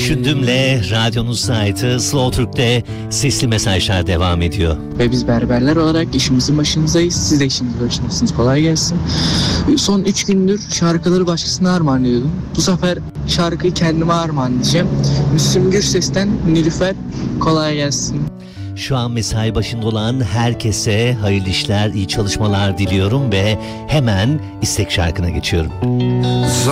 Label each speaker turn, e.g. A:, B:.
A: Düşündümle radyonun saati Slow Türk'te sesli mesajlar devam ediyor.
B: Ve biz berberler olarak işimizin başındayız. Siz de işinizin başındasınız. Kolay gelsin. Son 3 gündür şarkıları başkasına armağanlıyordum. Bu sefer şarkıyı kendime armağanlayacağım. Müslüm Gürses'ten Nilüfer. Kolay gelsin.
A: Şu an mesai başında olan herkese hayırlı işler, iyi çalışmalar diliyorum ve hemen istek şarkına geçiyorum.